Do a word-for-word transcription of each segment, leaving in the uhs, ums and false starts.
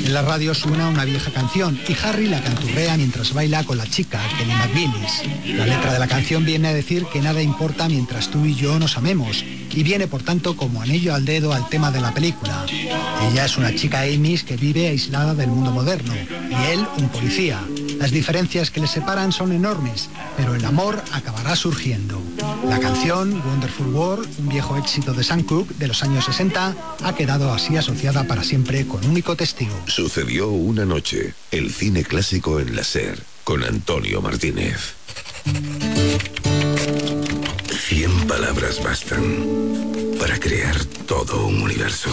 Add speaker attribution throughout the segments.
Speaker 1: En la radio suena una vieja canción y Harry la canturrea mientras baila con la chica, Kelly McGillis. La letra de la canción viene a decir que nada importa mientras tú y yo nos amemos, y viene por tanto como anillo al dedo al tema de la película. Ella es una chica Amish que vive aislada del mundo moderno, y él un policía. Las diferencias que les separan son enormes, pero el amor acabará surgiendo. La canción Wonderful World, un viejo éxito de Sam Cooke de los años sesenta, ha quedado así asociada para siempre con único testigo.
Speaker 2: Sucedió una noche, el cine clásico en la SER, con Antonio Martínez. Cien palabras bastan para crear todo un universo.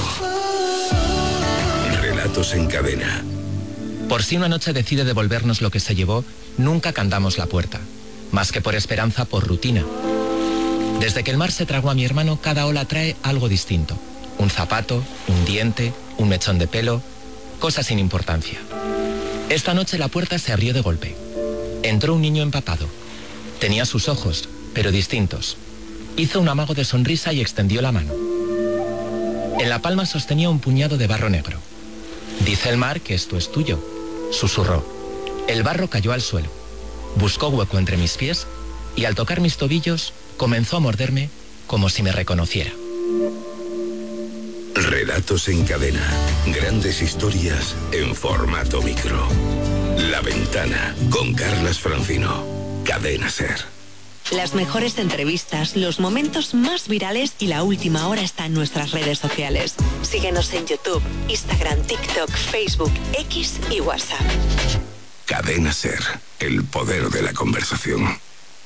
Speaker 2: Relatos en cadena.
Speaker 3: Por si una noche decide devolvernos lo que se llevó, nunca cantamos la puerta. Más que por esperanza, por rutina. Desde que el mar se tragó a mi hermano, cada ola trae algo distinto. Un zapato, un diente, un mechón de pelo, cosas sin importancia. Esta noche la puerta se abrió de golpe. Entró un niño empapado. Tenía sus ojos, pero distintos. Hizo un amago de sonrisa y extendió la mano. En la palma sostenía un puñado de barro negro. Dice el mar que esto es tuyo, susurró. El barro cayó al suelo. Buscó hueco entre mis pies y al tocar mis tobillos comenzó a morderme como si me reconociera.
Speaker 2: Relatos en cadena. Grandes historias en formato micro. La Ventana con Carlas Francino. Cadena SER.
Speaker 4: Las mejores entrevistas, los momentos más virales y la última hora está en nuestras redes sociales. Síguenos en YouTube, Instagram, TikTok, Facebook, X y WhatsApp.
Speaker 2: Cadena SER. El poder de la conversación.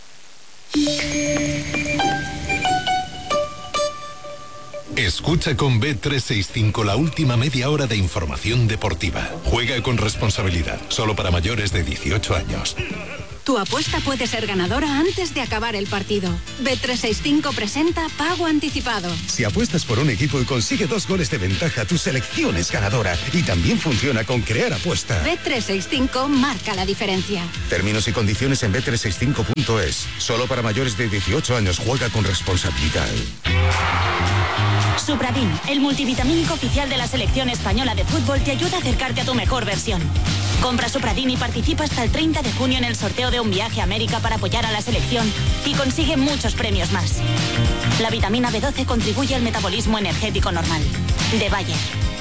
Speaker 5: Escucha con B trescientos sesenta y cinco la última media hora de información deportiva. Juega con responsabilidad, solo para mayores de dieciocho años.
Speaker 6: Tu apuesta puede ser ganadora antes de acabar el partido. B trescientos sesenta y cinco presenta Pago Anticipado.
Speaker 7: Si apuestas por un equipo y consigue dos goles de ventaja, tu selección es ganadora. Y también funciona con Crear Apuesta.
Speaker 6: B trescientos sesenta y cinco marca la diferencia.
Speaker 7: Términos y condiciones en B trescientos sesenta y cinco punto es. Solo para mayores de dieciocho años. Juega con responsabilidad.
Speaker 8: Supradin, el multivitamínico oficial de la selección española de fútbol, te ayuda a acercarte a tu mejor versión. Compra Supradin y participa hasta el treinta de junio en el sorteo de un viaje a América para apoyar a la selección y consigue muchos premios más. La vitamina B doce contribuye al metabolismo energético normal. De Bayer.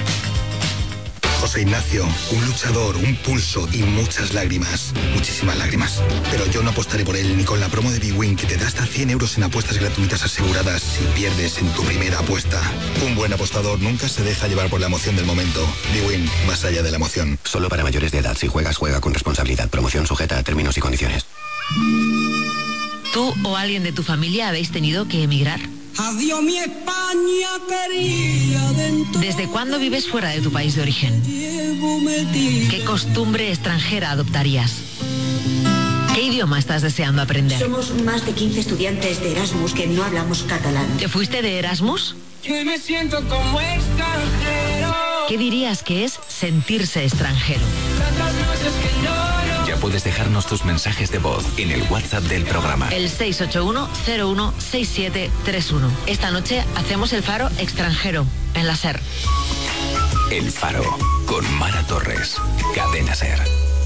Speaker 9: José Ignacio, un luchador, un pulso y muchas lágrimas. Muchísimas lágrimas. Pero yo no apostaré por él ni con la promo de Big Win que te da hasta cien euros en apuestas gratuitas aseguradas si pierdes en tu primera apuesta. Un buen apostador nunca se deja llevar por la emoción del momento. Big Win, más allá de la emoción.
Speaker 10: Solo para mayores de edad. Si juegas, juega con responsabilidad. Promoción sujeta a términos y condiciones.
Speaker 11: ¿Tú o alguien de tu familia habéis tenido que emigrar?
Speaker 12: Adiós mi España querida.
Speaker 11: ¿Desde cuándo vives fuera de tu país de origen? ¿Qué costumbre extranjera adoptarías? ¿Qué idioma estás deseando aprender?
Speaker 13: Somos más de quince estudiantes de Erasmus que no hablamos catalán.
Speaker 11: ¿Te fuiste de Erasmus?
Speaker 12: Yo me siento como extranjero.
Speaker 11: ¿Qué dirías que es sentirse extranjero?
Speaker 12: Tantas noches que lloro.
Speaker 14: Ya puedes dejarnos tus mensajes de voz en el WhatsApp del programa.
Speaker 11: El seis ocho uno cero uno seis siete tres uno. Esta noche hacemos el faro extranjero en la SER.
Speaker 14: El Faro con Mara Torres. Cadena SER.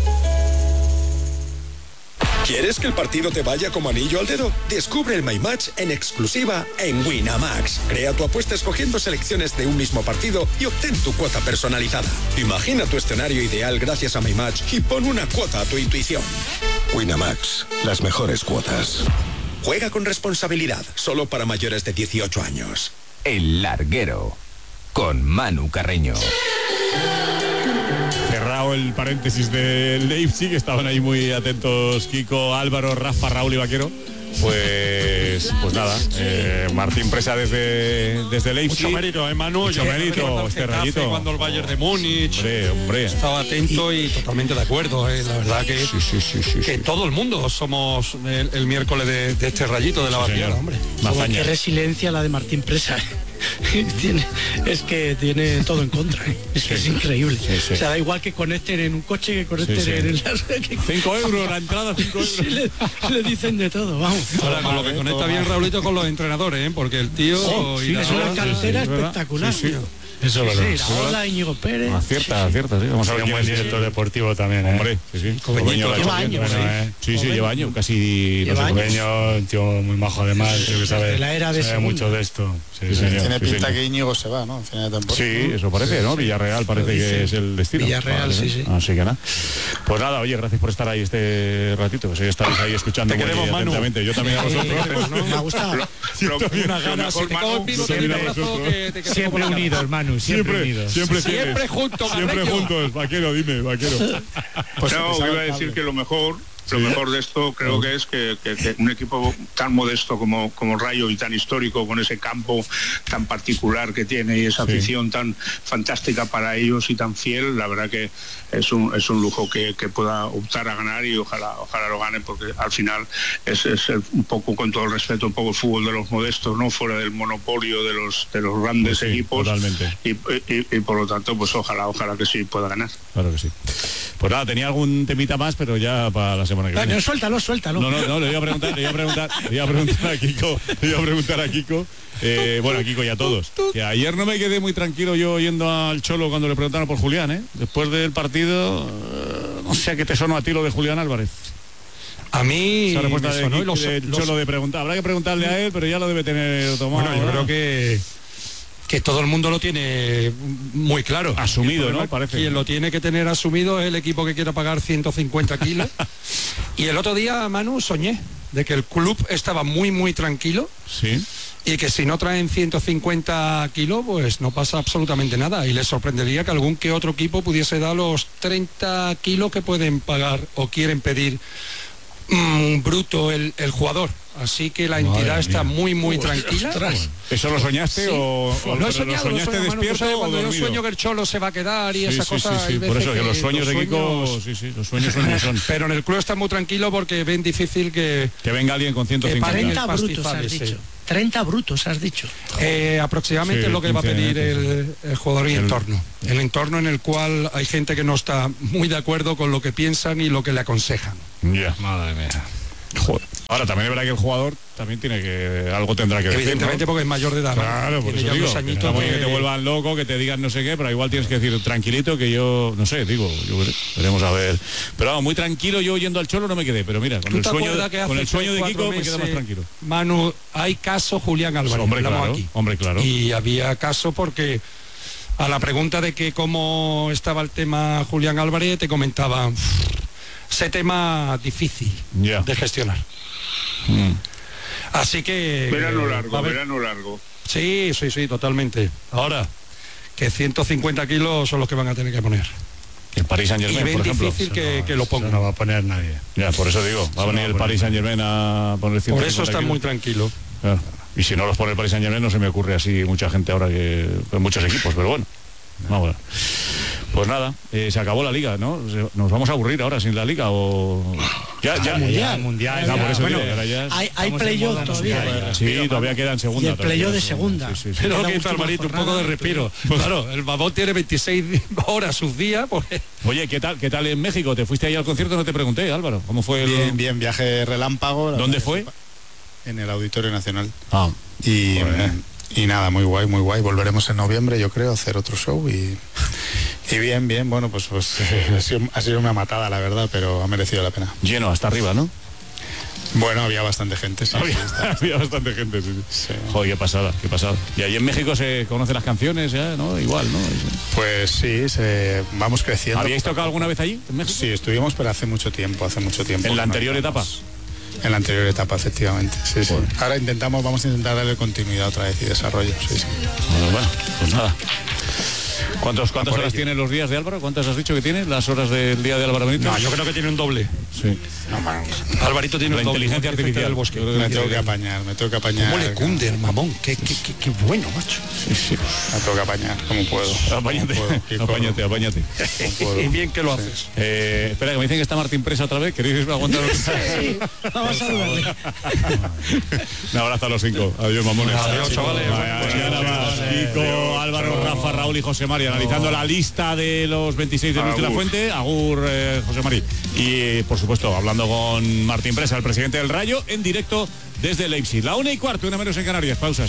Speaker 15: ¿Quieres que el partido te vaya como anillo al dedo? Descubre el My Match en exclusiva en Winamax. Crea tu apuesta escogiendo selecciones de un mismo partido y obtén tu cuota personalizada. Imagina tu escenario ideal gracias a My Match y pon una cuota a tu intuición. Winamax, las mejores cuotas. Juega con responsabilidad, solo para mayores de dieciocho años.
Speaker 14: El Larguero con Manu Carreño.
Speaker 16: Cerrado el paréntesis del Leipzig, estaban ahí muy atentos Kiko, Álvaro, Rafa, Raúl y Vaquero. Pues, pues nada, eh, Martín Presa desde, desde Leipzig.
Speaker 17: Mucho mérito, ¿eh, Manu?
Speaker 16: Mucho
Speaker 17: Yo
Speaker 16: mérito, este rayito.
Speaker 17: Cuando el Bayern de Múnich.
Speaker 16: Hombre, hombre.
Speaker 17: Estaba atento y, y totalmente de acuerdo, ¿eh? La verdad que,
Speaker 16: sí, sí, sí, sí,
Speaker 17: que
Speaker 16: sí.
Speaker 17: todo el mundo somos el, el miércoles de, de este rayito de la
Speaker 16: sí,
Speaker 17: vaquera, hombre.
Speaker 18: Qué resiliencia la de Martín Presa. tiene, es que tiene todo en contra, ¿eh? Es que sí, es increíble. Sí, sí. O sea, da igual que conecten en un coche, que conecten sí, sí. en el...
Speaker 16: cinco euros, la entrada, cinco euros.
Speaker 18: Sí, le, le dicen de todo, vamos.
Speaker 17: Ahora, con lo que conecta bien Raulito con los entrenadores, ¿eh? Porque el tío...
Speaker 18: Oh, sí, es una cantera
Speaker 17: sí,
Speaker 18: espectacular.
Speaker 17: Sí, sí.
Speaker 16: Eso es
Speaker 18: Sí,
Speaker 16: verdad.
Speaker 18: sí, Iraola, Íñigo Pérez.
Speaker 16: Acierta, acierta, sí. Vamos a ver
Speaker 17: un
Speaker 16: quién
Speaker 17: buen
Speaker 16: es
Speaker 17: director deportivo también, ¿eh?
Speaker 16: Hombre, sí, sí.
Speaker 18: Cobeñito,
Speaker 16: Cobeño lo ha
Speaker 18: lleva
Speaker 16: hecho bien.
Speaker 18: años,
Speaker 16: Bueno,
Speaker 18: ¿eh?
Speaker 16: eh. Sí, sí,
Speaker 18: Cobeño.
Speaker 16: lleva años, casi no
Speaker 18: Lleva
Speaker 16: sé,
Speaker 18: años.
Speaker 17: Cobeño, un tío muy majo además, tío que sabe,
Speaker 18: de la era de
Speaker 17: sabe
Speaker 18: segunda.
Speaker 17: mucho de esto. Sí,
Speaker 16: Sí,
Speaker 17: señor.
Speaker 16: señor.
Speaker 19: Tiene
Speaker 16: sí,
Speaker 19: pinta
Speaker 16: señor.
Speaker 19: que Íñigo se va, ¿no? En final de temporada.
Speaker 16: Sí, eso parece, ¿no? Villarreal parece
Speaker 18: Lo
Speaker 16: que
Speaker 18: dicen.
Speaker 16: es el destino.
Speaker 18: Villarreal,
Speaker 16: Vale,
Speaker 18: sí, sí.
Speaker 16: Así que nada. Pues nada, oye, gracias por estar ahí este ratito, que sé que estáis ahí escuchando
Speaker 17: Te
Speaker 16: muy
Speaker 17: queremos, Manu.
Speaker 16: atentamente. Yo también a vosotros.
Speaker 1: Me ha gustado.
Speaker 16: Siempre
Speaker 17: Una gana, si te cago en vino, te doy un abrazo que te quedo
Speaker 20: Siempre
Speaker 17: como la
Speaker 20: unidos, Manu, siempre,
Speaker 16: Siempre,
Speaker 20: unidos.
Speaker 16: siempre,
Speaker 17: Siempre
Speaker 16: fieles.
Speaker 17: juntos,
Speaker 16: Siempre
Speaker 17: Garreño.
Speaker 16: juntos. Vaquero, dime, vaquero.
Speaker 19: Pues
Speaker 21: no,
Speaker 19: empezaba
Speaker 21: iba a
Speaker 19: el
Speaker 21: decir
Speaker 19: Pablo.
Speaker 21: que lo mejor, lo mejor de esto creo que es que, que- que un equipo tan modesto como, como Rayo y tan histórico, con ese campo tan particular que tiene y esa
Speaker 16: Sí.
Speaker 21: afición tan fantástica para ellos y tan fiel, la verdad que es un, es un lujo que, que pueda optar a ganar y ojalá, ojalá lo gane, porque al final es, es el- un poco, con todo el respeto, un poco el fútbol de los modestos, no fuera del monopolio de los de los grandes
Speaker 16: Pues sí,
Speaker 21: equipos.
Speaker 16: totalmente.
Speaker 21: Y, y- y por lo tanto, pues ojalá, ojalá que sí pueda ganar.
Speaker 16: Claro que sí. Pues nada, tenía algún temita más, pero ya para la semana que viene.
Speaker 18: Bueno, suéltalo, suéltalo.
Speaker 16: No, no, no, le iba a preguntar, le iba a preguntar, le iba a preguntar a Kiko, le iba a preguntar a Kiko, eh, bueno, a Kiko y a todos, que ayer no me quedé muy tranquilo yo yendo al Cholo cuando le preguntaron por Julián, ¿eh? Después del partido, eh, no sé a qué te sonó a ti lo de Julián Álvarez.
Speaker 17: A mí
Speaker 16: Esa respuesta
Speaker 17: me
Speaker 16: de,
Speaker 17: sonó y
Speaker 16: Kiko,
Speaker 17: los-
Speaker 16: del
Speaker 17: los-
Speaker 16: Cholo de preguntar, habrá que preguntarle a él, pero ya lo debe tener tomado.
Speaker 17: Bueno, yo
Speaker 16: ¿no?
Speaker 17: creo que que todo el mundo lo tiene muy claro.
Speaker 16: Asumido,
Speaker 17: El problema
Speaker 16: ¿no? Parece.
Speaker 17: Quien lo tiene que tener asumido es el equipo que quiera pagar ciento cincuenta kilos. Y el otro día, Manu, soñé de que el club estaba muy, muy tranquilo.
Speaker 16: Sí.
Speaker 17: Y que si no traen ciento cincuenta kilos, pues no pasa absolutamente nada. Y les sorprendería que algún que otro equipo pudiese dar los treinta kilos que pueden pagar o quieren pedir mm, bruto el, el jugador. Así que la entidad
Speaker 16: Madre
Speaker 17: está
Speaker 16: mía.
Speaker 17: muy, muy
Speaker 16: Uy,
Speaker 17: tranquila.
Speaker 16: ostras. ¿Eso lo soñaste
Speaker 17: Sí.
Speaker 16: o, o
Speaker 17: Lo he
Speaker 16: lo
Speaker 17: soñado, lo he
Speaker 16: soñaste
Speaker 17: soñado, Manu. Tú
Speaker 16: despierto
Speaker 17: sabes,
Speaker 16: o
Speaker 17: cuando yo
Speaker 16: dormido?
Speaker 17: sueño que el Cholo se va a quedar y
Speaker 16: Sí,
Speaker 17: esa
Speaker 16: sí,
Speaker 17: cosa.
Speaker 16: sí, sí,
Speaker 17: hay
Speaker 16: por
Speaker 17: veces
Speaker 16: eso, que los sueños de Kiko,
Speaker 17: sueños-
Speaker 16: sí, sí, los sueños son como son.
Speaker 17: Pero en el club está muy tranquilo porque ven difícil que...
Speaker 16: Que venga alguien con ciento cincuenta.
Speaker 18: treinta brutos
Speaker 17: pastizales,
Speaker 18: has
Speaker 17: sí.
Speaker 18: dicho. treinta brutos has dicho.
Speaker 17: Eh, aproximadamente
Speaker 16: Sí,
Speaker 17: es lo que va a
Speaker 16: quince,
Speaker 17: pedir el, el jugador y
Speaker 16: El-
Speaker 17: entorno. El entorno en el cual hay gente que no está muy de acuerdo con lo que piensan y lo que le aconsejan.
Speaker 16: Ya. Madre mía. Joder. Ahora también es verdad que el jugador también tiene que algo tendrá que decir,
Speaker 17: Evidentemente
Speaker 16: ¿no?
Speaker 17: porque es mayor de edad. ¿no?
Speaker 16: Claro, por
Speaker 17: Tiene
Speaker 16: eso
Speaker 17: ya
Speaker 16: digo,
Speaker 17: unos
Speaker 16: que
Speaker 17: añitos
Speaker 16: está muy bien que
Speaker 17: de-
Speaker 16: te vuelvan loco, que te digan no sé qué, pero igual tienes que decir tranquilito que yo, no sé, digo, yo veré, veremos a ver. Pero vamos, muy tranquilo yo yendo al Cholo no me quedé, pero mira, con
Speaker 17: ¿Tú
Speaker 16: el
Speaker 17: te
Speaker 16: sueño,
Speaker 17: acuerdas que
Speaker 16: con
Speaker 17: hace
Speaker 16: el sueño de
Speaker 17: tres,
Speaker 16: Kiko
Speaker 17: cuatro
Speaker 16: me quedo más
Speaker 17: meses,
Speaker 16: tranquilo.
Speaker 17: Manu, hay caso Julián Álvarez.
Speaker 16: Hombre,
Speaker 17: hablamos
Speaker 16: claro,
Speaker 17: aquí.
Speaker 16: hombre, claro.
Speaker 17: Y había caso porque a la pregunta de que cómo estaba el tema Julián Álvarez, te comentaba "Uf, ese tema difícil
Speaker 16: Ya.
Speaker 17: de gestionar.
Speaker 16: Mm.
Speaker 17: Así que...
Speaker 21: Verano
Speaker 17: eh, va
Speaker 21: largo,
Speaker 17: a haber-
Speaker 21: verano largo.
Speaker 17: Sí, sí, sí, totalmente. Ahora, que ciento cincuenta kilos son los que van a tener que poner.
Speaker 16: El Paris Saint
Speaker 17: Y
Speaker 16: Germain,
Speaker 17: ven
Speaker 16: por ejemplo.
Speaker 17: difícil que, que lo pongan.
Speaker 16: no va a poner nadie. Ya, por eso digo, va a venir el Paris Saint Germain a poner ciento cincuenta
Speaker 17: Por eso están
Speaker 16: kilos.
Speaker 17: muy tranquilos.
Speaker 16: Claro. Y si no los pone el Paris Saint Germain no se me ocurre así mucha gente ahora que en muchos equipos, pero bueno. Vamos a ver. Pues nada, eh, se acabó la liga, ¿no? Se- Nos vamos a aburrir ahora sin la liga o ya ya
Speaker 18: Mundial.
Speaker 20: Mundial.
Speaker 16: Ya, por eso
Speaker 18: Bueno,
Speaker 16: digo, ahora ya-
Speaker 18: Hay, hay
Speaker 20: Estamos en
Speaker 18: playoff
Speaker 20: moda
Speaker 18: todavía.
Speaker 20: mundial.
Speaker 16: Sí, todavía quedan
Speaker 18: Y
Speaker 16: segunda.
Speaker 18: el
Speaker 16: todavía
Speaker 18: playoff
Speaker 16: quedan
Speaker 18: de segunda.
Speaker 16: Sí, sí, sí.
Speaker 17: Pero
Speaker 18: La
Speaker 17: que
Speaker 18: última
Speaker 17: Alvarito, un poco
Speaker 18: jornada,
Speaker 17: de respiro. Claro, el babón tiene veintiséis horas sus días, pues...
Speaker 16: Oye, ¿qué tal, qué tal en México? ¿Te fuiste ahí al concierto? No te pregunté, Álvaro. ¿Cómo fue el...
Speaker 19: Bien, bien, viaje relámpago. la
Speaker 16: ¿Dónde
Speaker 19: verdad
Speaker 16: fue?
Speaker 19: que sí, en el Auditorio Nacional.
Speaker 16: Ah,
Speaker 19: Y,
Speaker 16: Joder.
Speaker 19: y nada, muy guay, muy guay. Volveremos en noviembre, yo creo, a hacer otro show y, y bien, bien. Bueno, pues, pues ha, sido, ha sido una matada, la verdad, pero ha merecido la pena.
Speaker 16: lleno hasta arriba, ¿no?
Speaker 19: Bueno, había bastante gente, sí.
Speaker 16: Había,
Speaker 19: sí, está-
Speaker 16: había bastante gente, sí, sí.
Speaker 19: sí.
Speaker 16: Joder, qué pasada, qué pasada. Y ahí en México se conocen las canciones, ya, ¿no? Igual, ¿no?
Speaker 19: Pues sí, se- vamos creciendo.
Speaker 16: ¿Habíais tocado alguna vez allí, en México?
Speaker 19: Sí, estuvimos, pero hace mucho tiempo, hace mucho tiempo.
Speaker 16: ¿En la
Speaker 19: que no
Speaker 16: anterior etapa?
Speaker 19: íbamos. En la anterior etapa, efectivamente. Sí, sí.
Speaker 16: Bueno.
Speaker 19: Ahora intentamos, vamos a intentar darle continuidad otra vez y desarrollo. Sí, sí.
Speaker 16: Bueno, bueno, pues nada. ¿Cuántos, ¿Cuántas
Speaker 19: por
Speaker 16: horas
Speaker 19: ello.
Speaker 16: tienen los días de Álvaro? ¿Cuántas has dicho que tiene? ¿Las horas del día de Álvaro Benítez?
Speaker 17: No, yo creo que tiene un doble.
Speaker 16: Sí.
Speaker 17: Alvarito tiene
Speaker 16: La
Speaker 17: un doble.
Speaker 16: inteligencia
Speaker 17: igual que Feta
Speaker 16: artificial.
Speaker 17: del Bosque.
Speaker 16: Yo creo
Speaker 19: Me
Speaker 16: que
Speaker 19: tengo que
Speaker 16: tiene-
Speaker 19: apañar, me tengo que apañar.
Speaker 17: ¿Cómo le cunde el mamón? Qué, qué, qué, qué bueno, macho.
Speaker 16: Sí, sí.
Speaker 19: Me tengo que apañar, como puedo.
Speaker 16: Apáñate,
Speaker 19: Como puedo, Kiko.
Speaker 16: apáñate, apáñate.
Speaker 19: Como puedo.
Speaker 17: Y bien que lo haces.
Speaker 16: Eh, espera, que me dicen que está Martín presa otra vez. ¿Queréis aguantar?
Speaker 18: Sí, vamos a saludarle.
Speaker 16: Un abrazo a los cinco. Adiós, mamones.
Speaker 17: Adiós, chavales.
Speaker 16: Mañana más. Kiko, Álvaro, Rafa, Raúl y José María analizando la lista de los veintiséis de Luis de la
Speaker 21: Agur.
Speaker 16: Fuente. Agur, eh, José María. Y, por supuesto, hablando con Martín Presa, el presidente del Rayo, en directo desde Leipzig. La una y cuarto, una menos en Canarias. Pausas.